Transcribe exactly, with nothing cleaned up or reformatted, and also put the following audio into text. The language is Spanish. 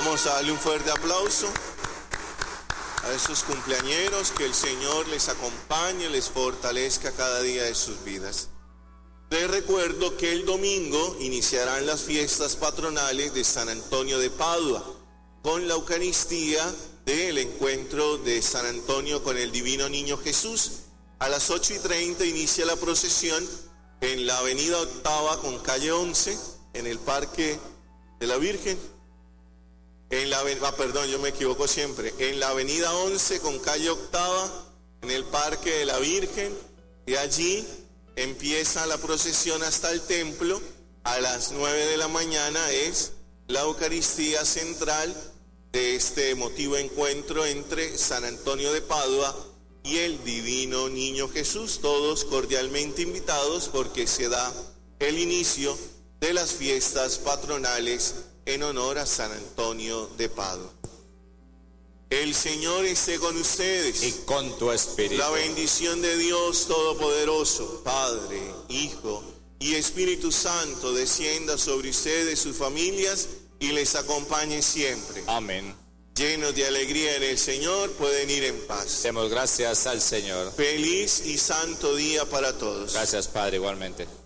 Vamos a darle un fuerte aplauso a esos cumpleañeros, que el Señor les acompañe, les fortalezca cada día de sus vidas. Les recuerdo que el domingo iniciarán las fiestas patronales de San Antonio de Padua, con la Eucaristía del encuentro de San Antonio con el Divino Niño Jesús. A las ocho y treinta inicia la procesión en la avenida Octava con calle once, en el Parque de la Virgen. En la, ah, perdón, yo me equivoco siempre. En la avenida once con calle Octava, en el Parque de la Virgen. Y allí empieza la procesión hasta el templo. A las nueve de la mañana es la Eucaristía central de este emotivo encuentro entre San Antonio de Padua y el Divino Niño Jesús. Todos cordialmente invitados, porque se da el inicio de las fiestas patronales en honor a San Antonio de Padua. El Señor esté con ustedes. Y con tu espíritu. La bendición de Dios Todopoderoso, Padre, Hijo y Espíritu Santo, descienda sobre ustedes, sus familias, y les acompañe siempre. Amén. Llenos de alegría en el Señor, pueden ir en paz. Demos gracias al Señor. Feliz y santo día para todos. Gracias, Padre, igualmente.